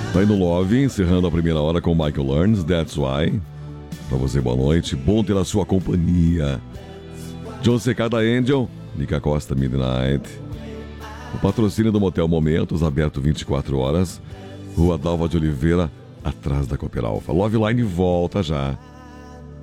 Tá aí no Love, encerrando a primeira hora com Michael Learns, That's Why. Pra você, boa noite. Bom ter a sua companhia. John Secada Angel, Nica Costa Midnight. O patrocínio do Motel Momentos, aberto 24 horas. Rua Dalva de Oliveira, atrás da Cooper Alfa. Love Line volta já.